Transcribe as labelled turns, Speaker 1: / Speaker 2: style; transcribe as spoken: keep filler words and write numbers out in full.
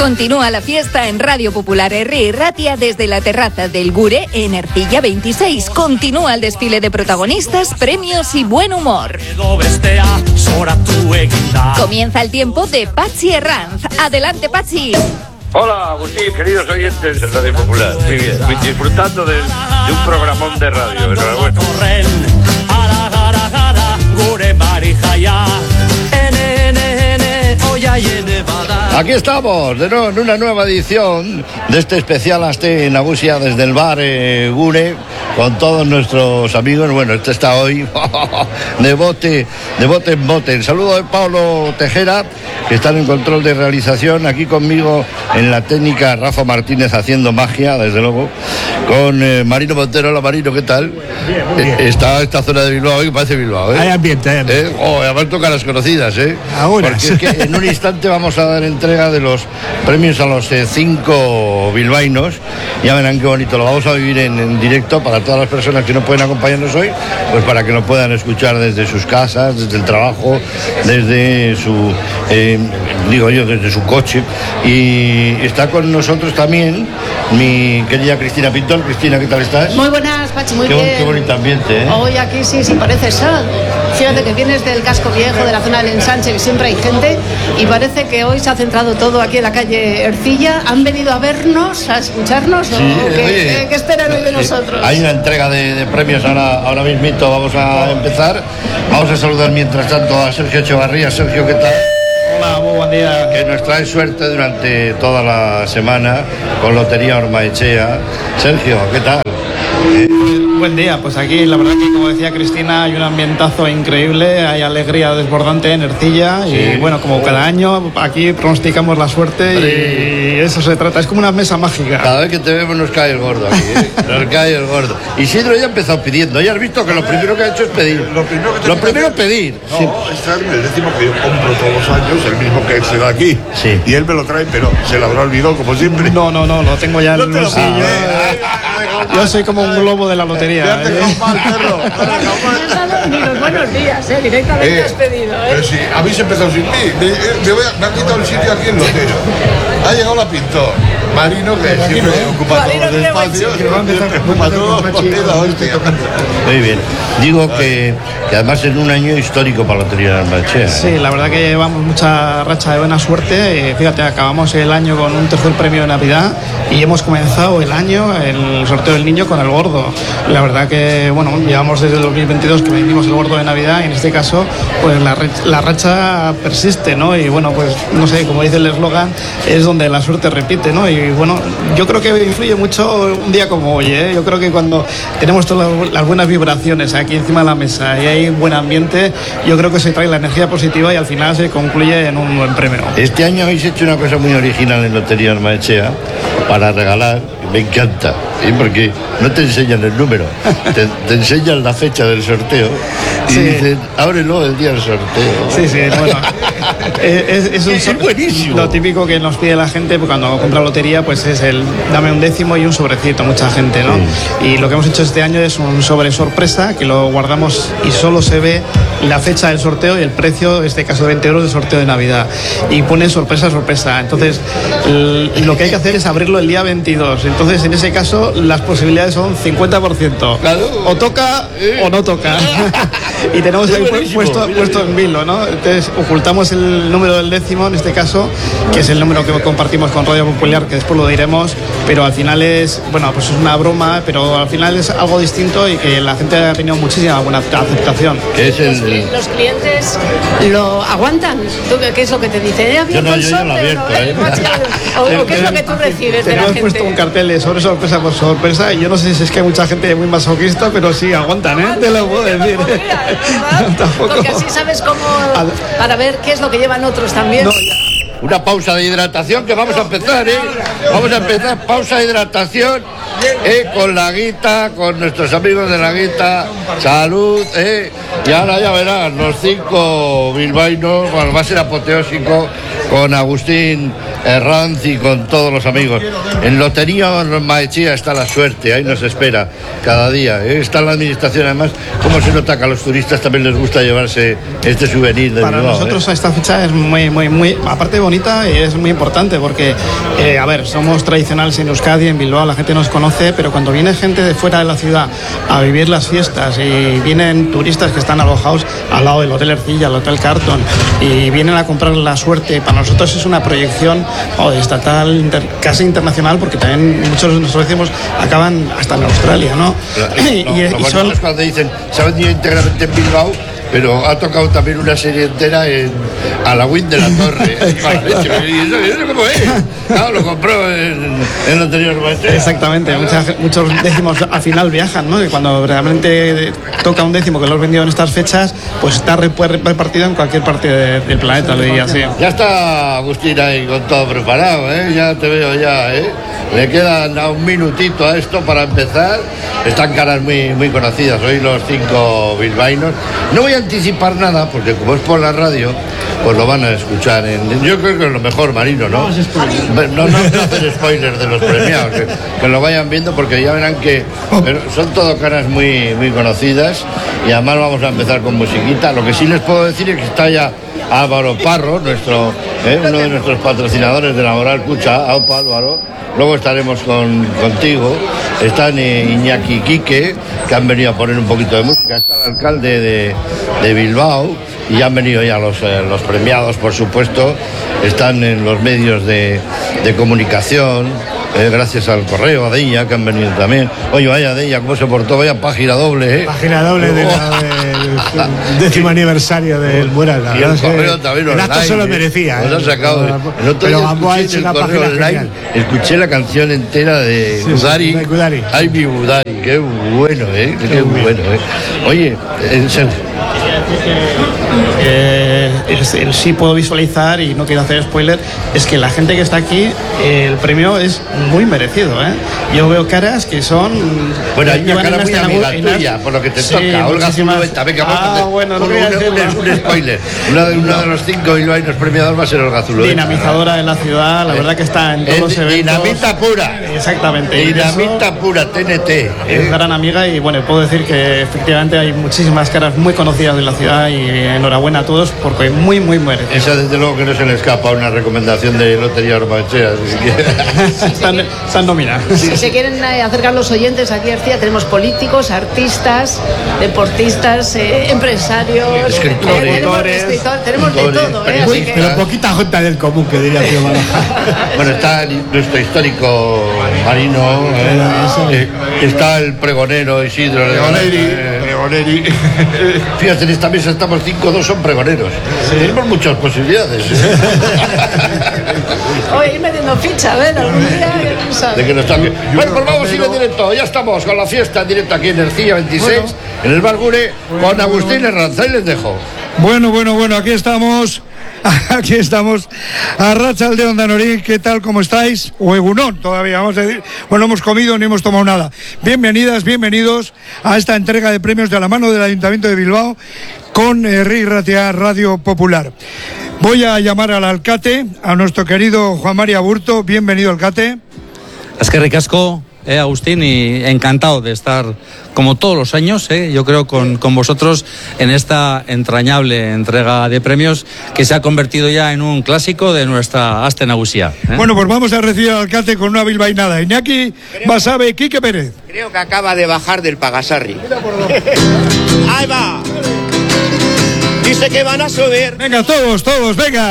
Speaker 1: Continúa la fiesta en Radio Popular Herri y Ratia desde la terraza del Gure en Ercilla veintiséis. Continúa el desfile de protagonistas, premios y buen humor. Comienza el tiempo de Patxi Herranz. Adelante, Patxi.
Speaker 2: Hola, Agustín, queridos oyentes de Radio Popular. Muy bien, disfrutando de, de un programón de radio. Enhorabuena.
Speaker 3: Aquí estamos, de nuevo en una nueva edición de este especial Aste Nagusia desde el bar eh, Gure, con todos nuestros amigos. Bueno, este está hoy de bote, de bote en bote. El saludo de Pablo Tejera, que está en el control de realización. Aquí conmigo en la técnica Rafa Martínez haciendo magia, desde luego, con eh, Marino Montero. Hola, Marino, ¿qué tal?
Speaker 4: Bien, muy bien.
Speaker 3: Eh, está esta zona de Bilbao, que parece Bilbao, ¿eh?
Speaker 4: Hay ambiente, hay ambiente.
Speaker 3: ¿Eh? Oh, además toca las conocidas, ¿eh?
Speaker 4: Ahora.
Speaker 3: Porque es que en un instante vamos a dar entrega de los premios a los eh, cinco bilbaínos. Ya verán qué bonito, lo vamos a vivir en, en directo para todas las personas que no pueden acompañarnos hoy, pues para que lo puedan escuchar desde sus casas, desde el trabajo, desde su, eh, digo yo, desde su coche. Y está con nosotros también mi querida Cristina Pintor. Cristina, ¿qué tal estás?
Speaker 5: Muy buenas, Pachi, muy
Speaker 3: qué,
Speaker 5: bien.
Speaker 3: Qué bonito ambiente, ¿eh?
Speaker 5: Hoy aquí sí, sí, parece sábado. Fíjate que vienes del casco viejo, de la zona del ensanche, que siempre hay gente, y parece que hoy se ha centrado todo aquí en la calle Ercilla. ¿Han venido a vernos, a escucharnos?
Speaker 3: Sí,
Speaker 5: ¿O qué,
Speaker 3: oye,
Speaker 5: qué, qué esperan hoy de nosotros?
Speaker 3: Hay una entrega de, de premios ahora, ahora mismito, vamos a empezar. Vamos a saludar mientras tanto a Sergio Echevarría. Sergio, ¿qué tal?
Speaker 6: Hola, muy buen día.
Speaker 3: Que nos trae suerte durante toda la semana con Lotería Ormaechea. Sergio, ¿qué tal?
Speaker 6: Eh, buen día, pues aquí la verdad que, como decía Cristina, hay un ambientazo increíble, hay alegría desbordante en Ercilla. Sí. Y bueno, como cada año aquí pronosticamos la suerte. Sí. Y eso se trata, es como una mesa mágica.
Speaker 3: Cada vez que te vemos nos cae el gordo aquí, ¿eh? Nos cae el gordo. Isidro ya ha empezado pidiendo, ya has visto que lo primero que ha hecho es pedir.
Speaker 7: Lo primero, que
Speaker 3: lo primero es pedir.
Speaker 7: No, sí. Es traerme el décimo que yo compro todos los años, el mismo que se da aquí.
Speaker 3: Sí.
Speaker 7: Y él me lo trae, pero se lo habrá olvidado como siempre.
Speaker 6: No, no, no, lo tengo ya en el bolsillo. Yo soy como un globo de la lotería.
Speaker 7: Ya te
Speaker 6: ¿eh?
Speaker 7: mal, perro.
Speaker 5: Ni los buenos días, ¿eh? Directamente
Speaker 7: Eh,
Speaker 5: has pedido, ¿eh?
Speaker 7: Pero sí, habéis empezado sin mí. Me, me, voy a, me han quitado el sitio aquí en Lotero. Ha llegado la Pintor. Marino, que siempre ocupa todos los espacios. Ocupa todo.
Speaker 3: Muy bien. Digo que, que además es un año histórico para la Lotería de Ormaechea.
Speaker 6: Sí, la verdad que llevamos mucha racha de buena suerte. Fíjate, acabamos el año con un tercer premio de Navidad y hemos comenzado el año, el sorteo del niño, con el gordo. La verdad que, bueno, llevamos desde el dos mil veintidós que vendimos el gordo de Navidad y en este caso, pues la, la racha persiste, ¿no? Y bueno, pues no sé, como dice el eslogan, es donde la suerte repite, ¿no? Y bueno, yo creo que influye mucho un día como hoy, ¿eh? Yo creo que cuando tenemos todas las buenas vibraciones aquí encima de la mesa y hay buen ambiente, yo creo que se trae la energía positiva y al final se concluye en un buen premio.
Speaker 3: Este año habéis hecho una cosa muy original en Lotería Ormaechea para regalar, me encanta, ¿eh? Porque no te enseñan el número, te, te enseñan la fecha del sorteo y sí. Dicen, ábrelo el día del sorteo.
Speaker 6: Sí, sí, bueno, es, es, un,
Speaker 3: es buenísimo.
Speaker 6: Lo típico que nos pide la gente cuando compra lotería, pues es el dame un décimo y un sobrecito, mucha gente, ¿no? Sí. Y lo que hemos hecho este año es un sobre sorpresa que lo guardamos y solo se ve la fecha del sorteo y el precio, en este caso de veinte euros, de sorteo de Navidad. Y pone sorpresa, sorpresa. Entonces, el, lo que hay que hacer es abrirlo el día veintidós. Entonces, en ese caso, las posibilidades son cincuenta por ciento.
Speaker 3: Claro.
Speaker 6: O toca eh. o no toca. Y tenemos ahí puesto, puesto en vilo, ¿no? Entonces, ocultamos el número del décimo, en este caso, que es el número que compartimos con Radio Popular, que después lo diremos, pero al final es, bueno, pues es una broma, pero al final es algo distinto y que la gente ha tenido muchísima buena aceptación.
Speaker 3: ¿Qué es el...?
Speaker 5: Los, los clientes lo aguantan. ¿Tú qué es lo que te dicen? ¿Eh,
Speaker 3: yo no, yo ya lo abierto, ¿eh?
Speaker 5: ¿O, o qué es lo que tú recibes de la gente?
Speaker 6: Hemos puesto un cartel de sobre sorpresa por sorpresa y yo no sé si es que hay mucha gente muy masoquista, pero sí, aguantan, ¿eh? Te lo puedo decir.
Speaker 5: Tampoco. Porque así sabes cómo, para ver qué es lo que llevan otros también.
Speaker 3: No, una pausa de hidratación que vamos a empezar, ¿eh? Vamos a empezar, pausa de hidratación, ¿eh? Con la guita, con nuestros amigos de la guita, salud, ¿eh? Y ahora ya verán, los cinco bilbaínos, bueno, va a ser apoteósico con Agustín Herranz y con todos los amigos. En Lotería Maechía está la suerte, ahí nos espera cada día. ¿eh? Está la administración, además, cómo se nota que a los turistas también les gusta llevarse este souvenir de
Speaker 6: Para
Speaker 3: Bilbao,
Speaker 6: nosotros
Speaker 3: ¿eh?
Speaker 6: esta fecha es muy, muy, muy, aparte bonita, y es muy importante porque, eh, a ver, somos tradicionales en Euskadi, en Bilbao, la gente nos conoce, pero cuando viene gente de fuera de la ciudad a vivir las fiestas y vienen turistas que están alojados al lado del Hotel Ercilla, el Hotel Carlton, y vienen a comprar la suerte, para nosotros es una proyección oh, estatal, inter, casi internacional, porque también muchos de nuestros vecinos acaban hasta en Australia, ¿no?
Speaker 3: Lo,
Speaker 6: y,
Speaker 3: lo,
Speaker 6: y,
Speaker 3: lo
Speaker 6: y
Speaker 3: bueno
Speaker 6: son...
Speaker 3: es cuando dicen, se ha vendido íntegramente en Bilbao, pero ha tocado también una serie entera en Halloween de la Torre. ¿Y eso, eso cómo es? Claro, lo compró en, en Lotería Maechea.
Speaker 6: Exactamente, mucha, muchos décimos al final viajan, ¿no? Y cuando realmente toca un décimo que lo has vendido en estas fechas, pues está repartido en cualquier parte de, del planeta, le diría así.
Speaker 3: Ya está Agustín ahí con todo preparado, ¿eh? Ya te veo ya, ¿eh? Le quedan a un minutito a esto para empezar. Están caras muy, muy conocidas hoy los cinco bilbaínos. No voy a anticipar nada, porque como es por la radio, pues lo van a escuchar. En, yo creo que es lo mejor, Marino, ¿no? No, no, no hacer spoilers de los premiados, que, que lo vayan viendo, porque ya verán que son todo caras muy, muy conocidas. Y además vamos a empezar con musiquita. Lo que sí les puedo decir es que está ya Álvaro Parro, nuestro, eh, uno de nuestros patrocinadores de la Moral Cucha. Aupa, Álvaro. Luego estaremos con, contigo. Están Iñaki y Quique, que han venido a poner un poquito de música. Está el alcalde de, de Bilbao. Y han venido ya los, eh, los premiados, por supuesto. Están en los medios de, de comunicación. Eh, gracias al correo, a Deia, que han venido también. Oye, vaya Deia, cómo se portó, vaya página doble, ¿eh?
Speaker 4: Página doble de la, del décimo aniversario del mural.
Speaker 3: Y el correo también
Speaker 4: el
Speaker 3: online.
Speaker 4: acto se lo merecía.
Speaker 3: ¿eh? Lo ha sacado.
Speaker 4: Pero,
Speaker 3: el otro
Speaker 4: pero
Speaker 3: día
Speaker 4: Gamboa
Speaker 3: escuché
Speaker 4: ha hecho
Speaker 3: en el
Speaker 4: una
Speaker 3: correo
Speaker 4: página
Speaker 3: online,
Speaker 4: genial.
Speaker 3: escuché la canción entera de
Speaker 4: Sí,
Speaker 3: Udari.
Speaker 4: sí, Udari.
Speaker 3: Ay, mi Udari, qué bueno, ¿eh? Qué, qué bueno, ¿eh? Oye, en serio.
Speaker 6: Eh, es, el sí puedo visualizar, y no quiero hacer spoiler, es que la gente que está aquí, eh, el premio es muy merecido, ¿eh? Yo veo caras que son...
Speaker 3: Bueno, hay una
Speaker 6: llevan
Speaker 3: cara
Speaker 6: en
Speaker 3: muy
Speaker 6: esta
Speaker 3: amiga
Speaker 6: en
Speaker 3: tuya,
Speaker 6: las-
Speaker 3: por lo que te
Speaker 6: Sí,
Speaker 3: toca. Olga
Speaker 6: muchísimas-
Speaker 3: Zulueta, venga, vamos
Speaker 6: Ah,
Speaker 3: a hacer
Speaker 6: bueno, no
Speaker 3: un,
Speaker 6: voy a
Speaker 3: un-
Speaker 6: decirlo.
Speaker 3: un- un spoiler. Uno de, uno de los cinco bilbaínos premiados va a ser Olga Zulueta.
Speaker 6: Dinamizadora de la ciudad, la verdad que está en todos
Speaker 3: Es
Speaker 6: los eventos.
Speaker 3: dinamita pura.
Speaker 6: Exactamente. y
Speaker 3: Dinamita pura, T N T.
Speaker 6: Es
Speaker 3: ¿eh?
Speaker 6: gran amiga, y bueno, puedo decir que efectivamente hay muchísimas caras muy conocidas de la ciudad, y enhorabuena a todos porque muy, muy merecido.
Speaker 3: Esa desde luego que no se le escapa una recomendación de Lotería Maechea.
Speaker 6: Están, están nominadas.
Speaker 5: Si se quieren eh, acercar los oyentes aquí a Ercilla, tenemos políticos, artistas, deportistas, eh, empresarios,
Speaker 3: Escritores.
Speaker 5: eh, tenemos, escritores, tenemos de
Speaker 3: Escritores,
Speaker 5: todo, ¿eh? Así
Speaker 3: periodistas.
Speaker 5: que...
Speaker 4: Pero poquita junta del común, que diría Pío Baraja.
Speaker 3: Bueno, está nuestro histórico Marino, ¿eh? Eh, está el pregonero Isidro.
Speaker 7: Pregoneri,
Speaker 3: eh,
Speaker 7: pregoneri.
Speaker 3: Fíjate, en esta mesa estamos cinco, dos son pregoneros. Tenemos muchas posibilidades. ¿eh?
Speaker 5: Oye, ir metiendo ficha, a ver, algún día, quién sabe.
Speaker 3: De que nos toque. Bueno, pues vamos a ir en directo. Ya estamos con la fiesta en directo aquí en Ercilla veintiséis, bueno, en el Bar Gure, bueno, con Agustín bueno, Herranz. Ahí les dejo.
Speaker 8: Bueno, bueno, bueno, aquí estamos. Aquí estamos. Arratsaldeon Danorí, ¿qué tal? ¿Cómo estáis? O Egunón, todavía vamos a decir. Bueno, no hemos comido ni hemos tomado nada. Bienvenidas, bienvenidos a esta entrega de premios de la mano del Ayuntamiento de Bilbao con Herri Ratia Radio Popular. Voy a llamar al alcate, a nuestro querido Juan María Burto. Bienvenido, alcate.
Speaker 9: Es que ricasco, eh, Agustín, y encantado de estar como todos los años, eh, yo creo, con, con vosotros en esta entrañable entrega de premios que se ha convertido ya en un clásico de nuestra Aste Nagusia. ¿eh?
Speaker 8: Bueno, pues vamos a recibir al alcalde con una bilbainada. Iñaki Basabe, Quique Pérez.
Speaker 10: Creo que acaba de bajar del Pagasarri. Ahí va. Dice que van a subir.
Speaker 8: Venga, todos, todos, venga.